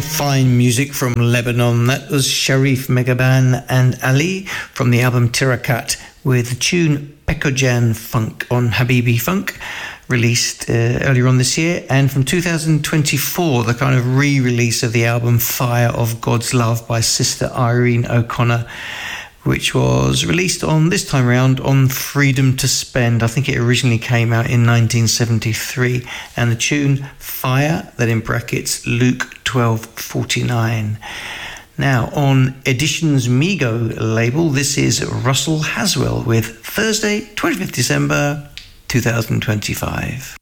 Fine music from Lebanon. That was Sharif Megaban and Ali from the album Tirakat with the tune Pekojan Funk on Habibi Funk, released earlier on this year. And from 2024, the kind of re-release of the album Fire of God's Love by Sister Irene O'Connor, which was released on this time around on Freedom to Spend. I think it originally came out in 1973. And the tune Fire, that in brackets Luke 12:49. Now on Editions Migo label, this is Russell Haswell with Thursday, 25th December 2025.